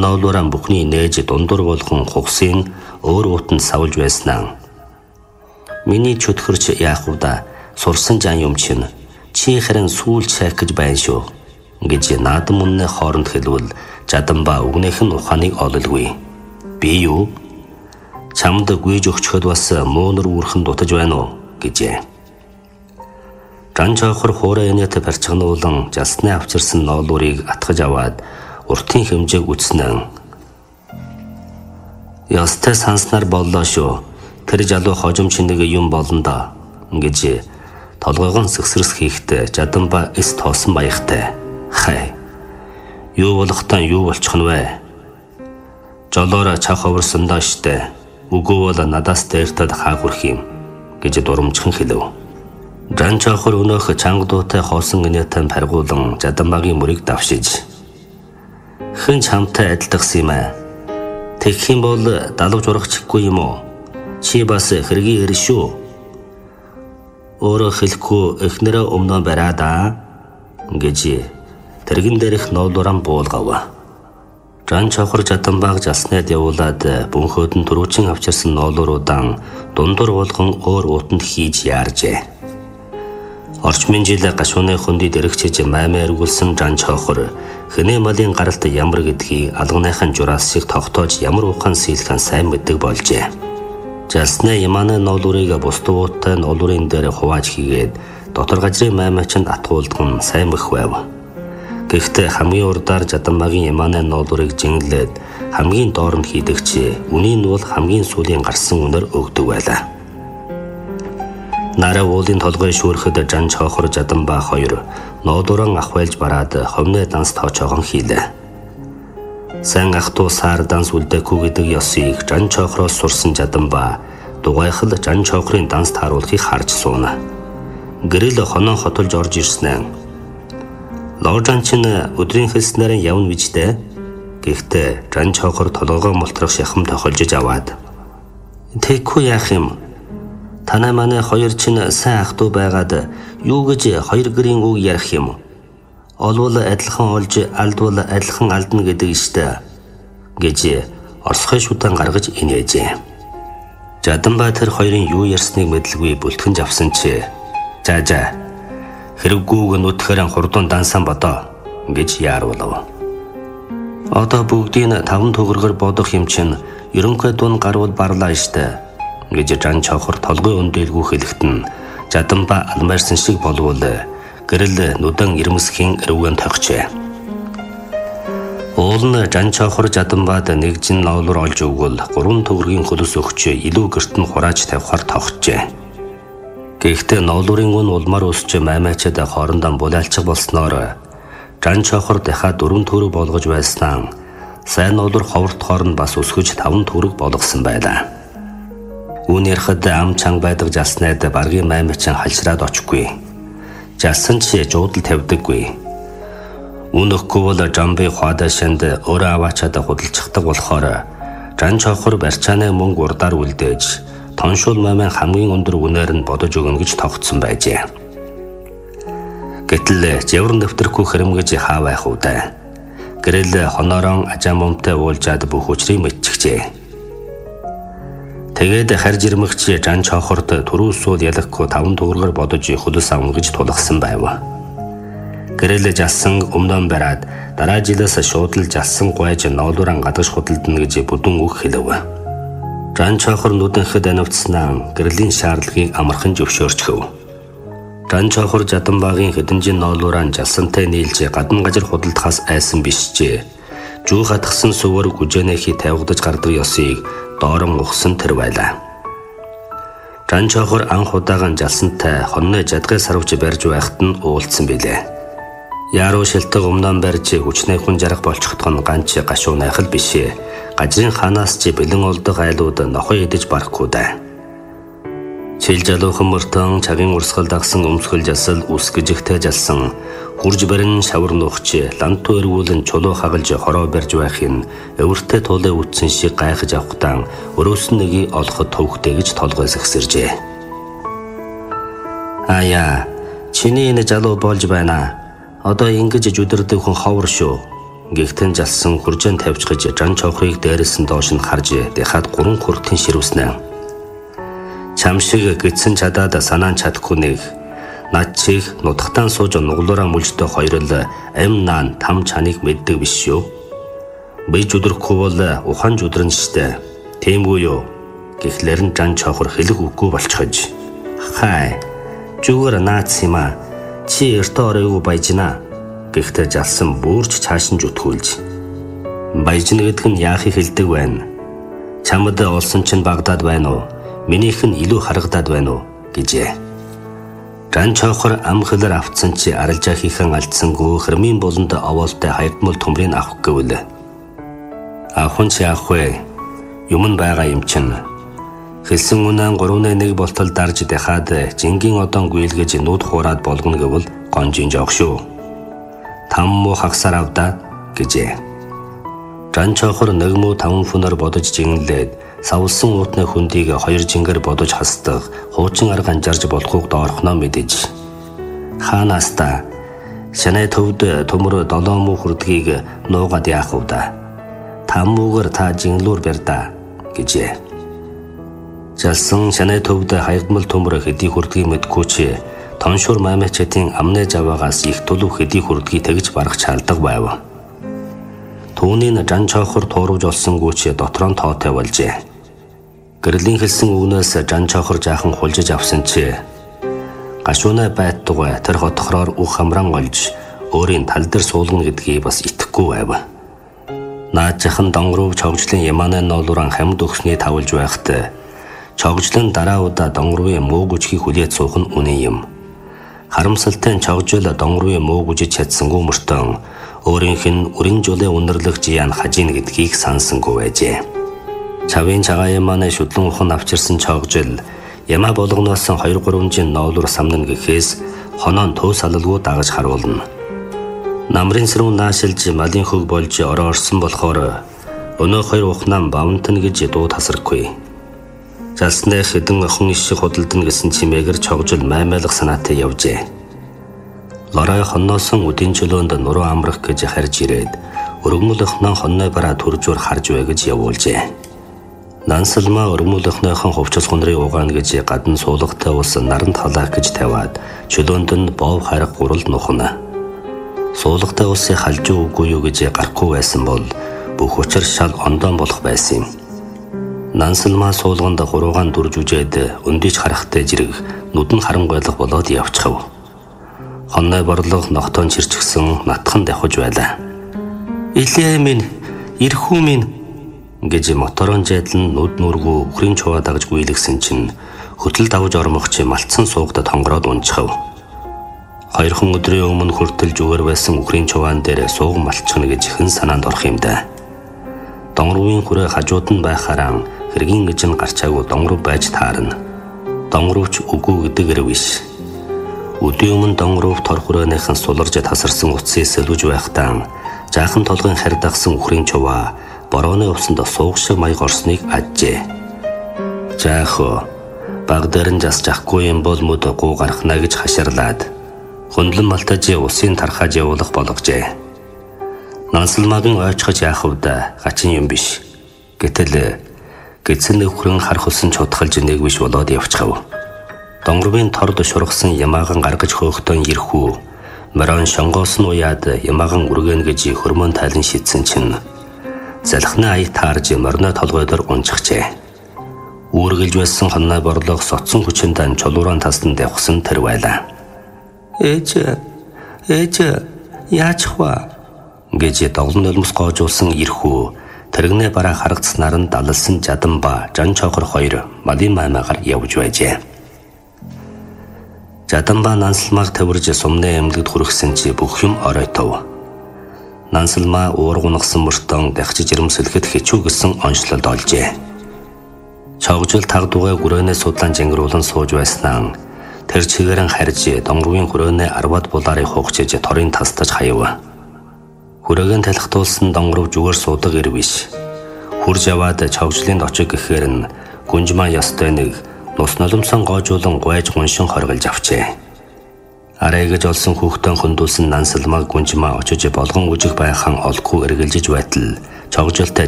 ноолуураа бүхний нээж дундуур болгон хугсын өөр уутанд савлж байснаа. Миний чөтгөрч яах вэ да? Сурсан жан юм чинь чи харин сүүл чайх гэж байна шүү. Гэж наадам үнэ хооронд хэлвэл Жаданба үгнийх нь ухааныг ололгүй. Би юу? Чамд гүйж өгчөхөд бас муунар үүрхэн дутаж байна уу? Гэжээ. Жанчохор хуурай энэт барчгануулан жасны авчирсан ноолуурыг атгаж аваад уртын хэмжээг үтснэн. Ястай санснаар боллоо шүү. Тэр жалуу хожим чинэг юм болно да. Гэж толгойгон сэгсрэс хийхдээ Жаданба эс тоосон баяхтай. Хай. Юу болохтаа юу болчих нь вэ? Жолоороо чах оврсон даа штэ. Үгүй бол надаас дээртэд хаа хүрх юм гэж дурамжхан хэлв. Жанчохор өнөөх чанга дуутай хоосон гинэтэн паргуулан Жаданбагийн мөрийг давшиж. Хэн чамтай адилдагсан юм аа? Тэгэх юм бол далавж урагчихгүй юм уу? Чи бас хэргийн ир шүү. Өөрөө хэлэхгүй эхнэрээ өмнө бариад гэж тэрэгэн дээрх ноолууран буулгав. Жанчохор Жаданбаг жаснад явуулаад бөнхөөд нь түрүүчин авчирсан ноолууруудаа дундуур болгон өөр уутанд хийж яаржээ. Орчмын жил гашууны хөндөд эргэжж маймаа эргүүлсэн Жанчохор хэнэ малын гаралт ямар гэдгийг алганыхан жураас шиг тогтоож ямар ухаан сийлхэн сайн мэддэг болжээ. Жалсны яманы ноолуурыг бусдуудтай ноолуурын дээр хувааж хийгээд дотор газрын маймаачнд атгуулдаг нь сайн мөх байв. Гэхдээ хамгийн урдаар Жаданбагийн яманы ноолуурыг жинглээд хамгийн дооронд хийдэг чи үнийн нь бол хамгийн сүүлийн гарсан үнээр өгдөг байлаа. Нараа уулын толгой шүүрэхэд Жанчохор Жаданба хоёр ноолууран ахвайлж бараад ховны данс тоочоогон хийлээ. Сан ахтуу сар данс үлдээхгүй гэдэг ёсыг Жанчохороос сурсан Жаданба дугайхал Жанчохорын данс тааруулахыг харж сууна. Гэрэл хоноо хотолж орж ирснээр Лоожан чин өдрийн хэлснээр явна вижтэй. Гэхдээ Жанчохор толгойгоо мултрах шахам тохолжиж аваад. Тэгэхгүй яах юм? Танай манай хоёр чинь сайн ах トゥ байгаад юу гэж хоёр гэрийн үг ярих юм? Олвол адилхан олж алдвал адилхан алдна гэдэг штэ. Гэж орсхой шүтэн гаргаж инээжээ. Жаданба тэр хоёрын юу ярьсныг мэдлгүй бүлтгэнж авсан чи. За хэрэггүйг нүтгэрэн хурдун дансан бодоо гэж яаруулав. Одоо бүгдийг 5 төгрөгөөр бодох юм чинь ерөнхий дун гарвал барлаа штэ гэж Жанчохор толгой өндөлгүй хэлэхтэн Жаданба алмаарсан шиг болвол гэрэл нүдэн ирмэсхийн эрүүгэн тогчээ. Уул нь Жанчохор Жаданбад нэг жин ноолур олж өгвөл 3 төгрөгийн хөлөс өгч илүү гэрт нь хурааж тавихаар тогтжээ. Гэхдээ ноолуурын үн улмаар өсч маймаачад хоорондоо булаалчих болсноор Жанчохор дахиад 4 төгрөг болгож байснаа сайн ноолур ховортохоор нь бас өсгөж 5 төгрөг болгосон байлаа. Үүн ярихад ам чанга байдаг жалснаад баргийн маймаачин халшраад очихгүй. Жалсан чи жуудал тавьдаггүй. Үнэхгүй бол Жамби хуадашанд өөрөө аваачаад худалчихдаг болохоор Жанчохор барьчааны мөнгө урдаар үлдээж тоншуул маймын хамгийн өндөр үнээр нь бодож өгнө гэж тогтсон байжээ. Гэтэл жавар нэвтэрхгүй хэрэмгэж хаа байх уу да. Гэрэл хоноорон ажаа момтой уулжаад бүх учрыг мэдчихжээ. Тэгээд харж ирмэгч Жанчохорт түрүүсүүд ялахгүй 5 төгрөгөөр бодож хөлөс авна гэж тулгсан байв. Гэрэл жалсан өмнө бараад дараа жилээс шууд л жалсан гойж ноолууран гадагш худалдана гэж бүдүүн үг хэлв. Жанчохор нүдэнхэд анивцснаа гэрлийн шаардлагыг амархан зөвшөөрчхөв. Жанчохор Жаданбагийн хэдэн жин ноолууран жалсантай нийлж гадна газар худалдахаас айсан биш ч жүү хатгсан сүвэр гүжээнэхий тавигдаж гардаг ёсыг доорон ухсан тэр байлаа. Жанчохор анх удааган жалсантай хонны жадгай сарвч барьж байхад нь уулцсан билээ. Яруу шилдэг өмнө барьж хүчнээ хүн жарах болчихдох нь ганц гашуунайх л бишээ. Гажрын ханаас чи бэлэн олдог айлууд нохой идэж барахгүй да. Чил жалуухан мөртөн цагийн урсгал дагсан өмсгөл жасал үсгэжихтэй жалсан хурж барин шавар нухч ланту эргүүлэн чулуу хагалж хороо барьж байхын өвөртэй тулаа үтсэн шиг гайхаж авахтаа өрөөс нь нэгийг олоход төвхтэй гэж толгой сэгсэржээ. Аяа, чиний энэ жалуу болж байна. Одоо ингэж жүдэрдэг хүн ховор шүү Гэгтэн жалсан хуржаан тавьчихж жан чавхрыг дээрээс нь доош нь харж дахиад 3 хүртэн ширвснэ. Чам шиг гидсэн чадаад санаан чадахгүй нэг над чих нутагтаан сууж нуглуураа мүлжтэй хоёр л ам наан там чаныг мэддэг биш шүү. Би зүдрэхгүй бол ухаан зүдрэн штэ. Тиймгүй юу? Гэхлээр нь жан чавхар хэлэх үгүй болчихож. Хай. Зүгээр наац юм а. Чи эртөө оройгүй баяжна. Гэхдээ жалсан бүрч цааш нь зүтгүүлж. Баяжна гэдэг нь яахыг хэлдэг байна. Чамд олсон чинь Багдад байна уу? Минийх нь илүү харагдаад байна уу? Гэжээ. Жан чавхар ам хэлээр авцсан чи арилжаа хийхэн алдсангүй хөрмийн болонд овоолтой хаягдмал төмрийг авах гэвэл. Ахын чи ахвэ. Юм нь байгаа юм чинь. Хэлсэн үнэн 3-1 болтол дарж дахаад жингийн одон гүйлгэж нүд хуураад болгоно гэвэл гонжин жоох шүү. Там муу хагсаар авда гэжээ. Жан чавхар 1-5 хүнээр бодож жинглээд савлсан уутны хүндийг 2 жингээр бодож хасдаг хуучин арга анжаарж болохыг доорхноо мэдэж. Хаанаас та шанай төвд төмөр 7 муу хүрдгийг нуугаад яах вэ да? Там муугаар та жинглүүр барьда гэжээ. Жалсан шанай төвд хаягдмал төмөр хэдий хүрдгийг мэдгүй чи тоншуур маймачтын амны жаваагаас их төлөв хэдий хүрдгийг тэгж барах чалдаг байв. Түүнийг жан чавхар туурж олсонгүй чи дотроо тоотой болжээ. Гэрлийн хэлсэн үгнээс жан чавхар жаахан хулжиж авсан чи гашуунаа байтугай тэр хотхороор ух хамран олж өөрийн тал дээр суулгана гэдгийг бас итгэхгүй байв. Наажхан донгруу чогжлын ямааны ноолуран хамд өгсний тавлж байхад чогжлын дараа удаа донгрууын муу гүжгийг хүлээж суух нь үнэн юм. Харамсалтай чогжол донгрууын муу гүжиж чадсангүй мөртөө өөрийнх нь үрийн жолын үнэрлэг жиян хажийн гэдгийг сансангүй байжээ. Чавын цагаан ямааны шүтлэн ухан авчирсан чогжол ямаа болгоноос 2-3 жин ноолуур самнана гэхээс хоноон төв салалгүй дагаж харуулна. Намрын сэрүүн наашилж малын хөг болж ороо орсон болохоор өнөө 2 ухнаан бавнтан гэж дуу тасархгүй. Жалснаа хэдэн охин иш худалдан гэсэн чимээгээр чогжол маймайлах санаатай явжээ. Лорой хонноосон үдийн чөлөөнд нуруу амрах гэж харж ирээд өргөмөл охноо хонной бараа төржүүр харж бай гэж явуулжээ. Нансалмаа өргөмөл охныхон хувцас хонрыг угаана гэж гадна суулгатай ус наранд халаах гэж тавиад чөлөөнд нь боов харах гурал нухна. Суулгатай усыг халж үгүй юу гэж гарахгүй байсан бол бүх учир шал ондоон болох байсан юм. Нансалмаа суулганд 3 дүрж үжээд өндийч харахтай зэрэг нүдэн харангуйлах болоод явчихав. Хонной борлого ногтоон чирчгсэн натхан давхиж байлаа. Илээ минь, ирхүү минь гэж моторон жайдлан нүд нүргүү үхрийн чуваа дагж гүйлгсэн чинь хөтөл давж ормох чи малцсан суугад тонгороод унчихав. 2 өдрийн өмнө хүртэл зүгээр байсан үхрийн чуваан дээр сууг малчхна гэж хэн санаанд орох юм да. Донгрууын хүрээ хажууд нь байхаараа хэргийн гэж нь гарчаагүй донгруу байж таарна. Донгрууч үгүй гэдэгэр биш. Өдөө өмнө донгруув тор хүрээнийхэн суларж тасарсан утсыг сэлвэж байхдаа жаахан толгойн харьдагсан үхрийн чуваа борооны усанд сууг шиг маяг орсныг ажжээ. Жаахо баг дээр нь жас жахгүй юм бол мөд гуу гарахна гэж хашаарлаад хөндлөн малтаж усын тархаж явуулах болгожээ. Нансалмаагийн ойчхож яах вэ да гачин юм биш. Гэтэл гидсэн нөхрөн хархулсан чудхалж нэг биш болоод явчихав. Донгрууын торд шургасан ямааган гаргаж хөөхтөн ирхүү морон шонгоос нь уяад ямааган үргэн гэж хөрмөн тайлан шидсэн чинь залхны аяг таарж морной толгой дээр унчихжээ. Үүргэлж байсан хонной борлого соцсон хүчиндээ чулууран тасдан давхсан тэр байлаа. Ээж яач хва гэж доглон нулимс гоожуулсан ирхүү тэрэгнээ бараа харагдсанаар нь далалсан жадан ба жан чохор 2 малын маймаагаар явж байжээ. Жадан ба нансалмаар тавирж сумны эмнэлэгт хүргэсэн чи бүх юм оройтов. Нансалмаа уургунагсан мөртөө дахиж жирэмсэлэхэд хичүү гисэн онцлолд олжээ. Чогжил тагдугай гүрэнээ судлан жингруулан сууж байснаа тэр чигээрэн харж донгрууын хүрээнээ 10-ад булаарыг хугчиж торын тастаж хаяв. Хүрээгийн талхтуулсан донгруу зүгээр суудаг ир биш. Хурж яваад чогжлын очиг гэхээр нь гүнжмаа ястай нэг нус нулимсон гоожуулан гуйж гуншин хорголж авчээ. Арайгаж олсон хүүхдэн хөндүүлсэн нансалмаг гүнжмаа очиж болгон үжих байхын олгүй эргэлжиж байтал чогжолтой